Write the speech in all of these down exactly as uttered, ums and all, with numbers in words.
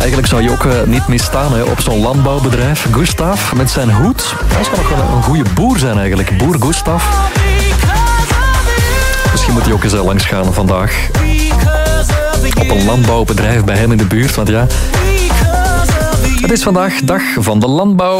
eigenlijk zou je ook uh, niet misstaan hè, op zo'n landbouwbedrijf. Gustav met zijn hoed. Hij zou nog wel een, een goede boer zijn eigenlijk. Boer Gustav. Misschien moet hij ook eens uh, langs gaan vandaag. Op een landbouwbedrijf bij hem in de buurt. Want ja, het is vandaag dag van de landbouw.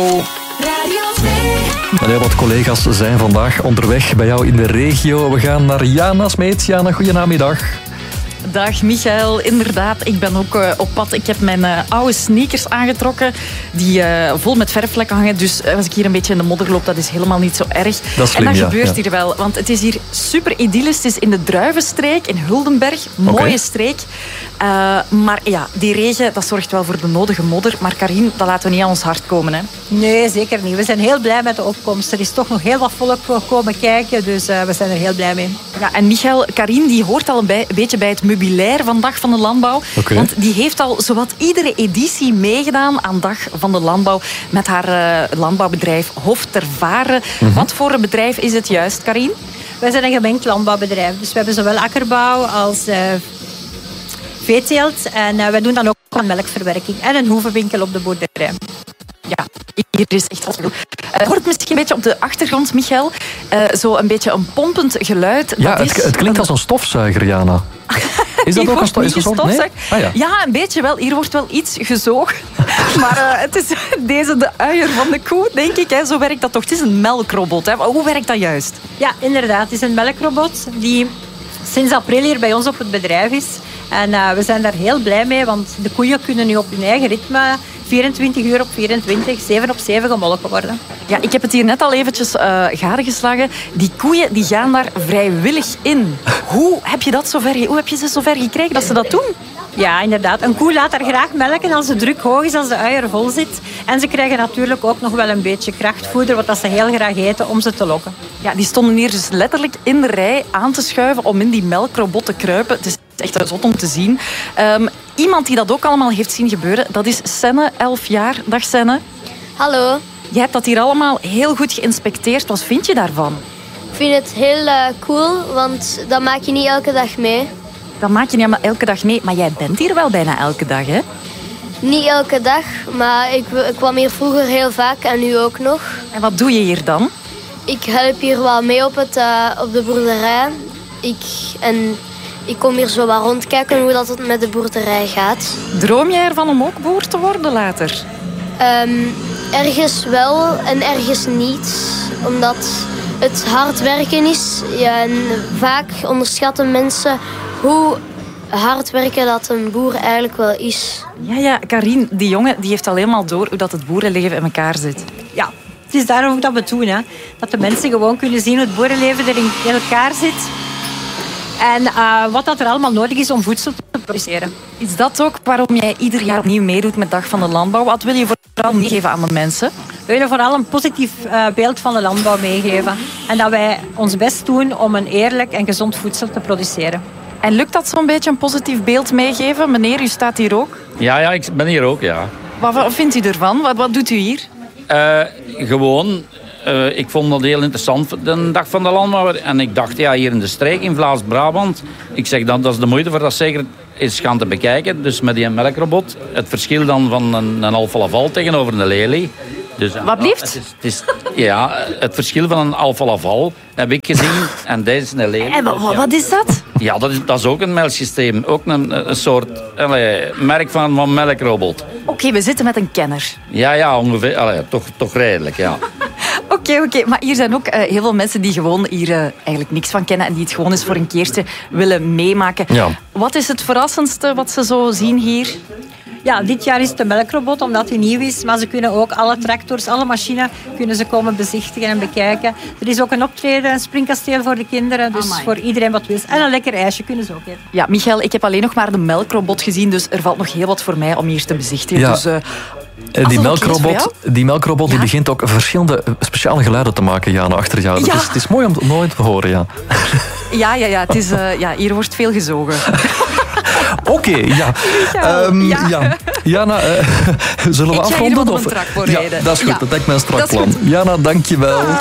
En heel wat collega's zijn vandaag onderweg bij jou in de regio. We gaan naar Jana Smeets. Jana, goedenamiddag. Dag Michael, inderdaad, ik ben ook uh, op pad. Ik heb mijn uh, oude sneakers aangetrokken die uh, vol met verfvlekken hangen. Dus uh, als ik hier een beetje in de modder loop, dat is helemaal niet zo erg. Dat is slim, en dat ja, gebeurt ja. hier wel, want het is hier super idyllisch. Het is in de Druivenstreek, in Huldenberg. Mooie okay. streek. Uh, maar ja, die regen, dat zorgt wel voor de nodige modder. Maar Karin, dat laten we niet aan ons hart komen, hè? Nee, zeker niet. We zijn heel blij met de opkomst. Er is toch nog heel wat volk voor komen kijken, dus uh, we zijn er heel blij mee. Ja, en Michael, Karin die hoort al een, bij, een beetje bij het meubilair van Dag van de Landbouw. Okay. Want die heeft al zowat iedere editie meegedaan aan Dag van de Landbouw met haar uh, landbouwbedrijf Hof ter Vare. Mm-hmm. Wat voor een bedrijf is het juist, Karin? Wij zijn een gemengd landbouwbedrijf. Dus we hebben zowel akkerbouw als uh, veeteelt. En uh, wij doen dan ook aan melkverwerking en een hoevenwinkel op de boerderij. Ja, hier is echt wat veel. Uh, hoort misschien een beetje op de achtergrond, Michael. Uh, zo een beetje een pompend geluid. Ja, dat het, is het klinkt een... als een stofzuiger, Jana. Is dat ook een stofzuiger? Nee? Ah, ja. ja, een beetje wel. Hier wordt wel iets gezogen. Maar uh, het is deze de uier van de koe, denk ik. Hè. Zo werkt dat toch. Het is een melkrobot. Hè. Hoe werkt dat juist? Ja, inderdaad. Het is een melkrobot die sinds april hier bij ons op het bedrijf is. En uh, we zijn daar heel blij mee, want de koeien kunnen nu op hun eigen ritme vierentwintig uur op vierentwintig, zeven op zeven gemolken worden. Ja, ik heb het hier net al eventjes uh, gadegeslagen. Die koeien die gaan daar vrijwillig in. Hoe heb je dat zover, hoe heb je ze zover gekregen dat ze dat doen? Ja, inderdaad. Een koe laat haar graag melken als de druk hoog is, als de uier vol zit. En ze krijgen natuurlijk ook nog wel een beetje krachtvoeder, wat ze heel graag eten om ze te lokken. Ja, die stonden hier dus letterlijk in de rij aan te schuiven om in die melkrobot te kruipen. Het is echt zot om te zien. Um, iemand die dat ook allemaal heeft zien gebeuren, dat is Senne, elf jaar. Dag Senne. Hallo. Jij hebt dat hier allemaal heel goed geïnspecteerd. Wat vind je daarvan? Ik vind het heel uh, cool, want dat maak je niet elke dag mee. Dat maak je niet elke dag mee, maar jij bent hier wel bijna elke dag, hè? Niet elke dag, maar ik, ik kwam hier vroeger heel vaak en nu ook nog. En wat doe je hier dan? Ik help hier wel mee op, het, uh, op de boerderij. Ik, en ik kom hier zo wat rondkijken hoe dat het met de boerderij gaat. Droom jij ervan om ook boer te worden later? Um, ergens wel en ergens niet, omdat het hard werken is. Ja, en vaak onderschatten mensen hoe hard werken dat een boer eigenlijk wel is. Ja, ja, Karin, die jongen die heeft al helemaal door hoe dat het boerenleven in elkaar zit. Ja, het is daarom dat we het doen. Hè. Dat de mensen gewoon kunnen zien hoe het boerenleven er in elkaar zit. En uh, wat dat er allemaal nodig is om voedsel te produceren. Is dat ook waarom jij ieder jaar opnieuw meedoet met Dag van de Landbouw? Wat wil je vooral meegeven aan de mensen? We willen vooral een positief uh, beeld van de landbouw meegeven. En dat wij ons best doen om een eerlijk en gezond voedsel te produceren. En lukt dat zo'n beetje een positief beeld meegeven? Meneer, u staat hier ook. Ja, ja, ik ben hier ook, ja. Wat, wat vindt u ervan? Wat, wat doet u hier? Uh, gewoon, uh, ik vond dat heel interessant, de Dag van de Landbouw. En ik dacht, ja, hier in de streek, in Vlaams-Brabant, ik zeg dan, dat is de moeite voor dat zeker eens gaan te bekijken. Dus met die melkrobot, het verschil dan van een, een Alfa Laval tegenover een Lely. Dus, wat blieft? Het is, het is, ja, het verschil van een Alfa Laval heb ik gezien en deze is een Lely. En wat, dus, ja. wat is dat? Ja, dat is, dat is ook een melksysteem. Ook een, een soort allee, merk van, van melkrobot. Oké, okay, we zitten met een kenner. Ja, ja, ongeveer. Allee, toch, toch redelijk, ja. Oké, okay, oké. Okay. Maar hier zijn ook uh, heel veel mensen die gewoon hier uh, eigenlijk niks van kennen en die het gewoon eens voor een keertje willen meemaken. Ja. Wat is het verrassendste wat ze zo zien hier? Ja, dit jaar is het de melkrobot, omdat hij nieuw is. Maar ze kunnen ook alle tractors, alle machines kunnen ze komen bezichtigen en bekijken. Er is ook een optreden, een springkasteel voor de kinderen. Dus Amai. Voor iedereen wat wil. En een lekker ijsje kunnen ze ook eten. Ja, Michael, ik heb alleen nog maar de melkrobot gezien. Dus er valt nog heel wat voor mij om hier te bezichtigen. Ja. Dus, uh, die melkrobot, die, melkrobot ja? die begint ook verschillende speciale geluiden te maken, Jana, achter jou. Ja. Het, is, het is mooi om nooit te horen, ja. Ja, ja, ja, het is, uh, ja, hier wordt veel gezogen. Oké, okay, ja. Um, ja. ja. Jana, uh, zullen we ik afronden? Ik ga hier op een trak voor rijden. Ja, dat is goed, ja. Dat lijkt mij een strak plan. Jana, dank je wel.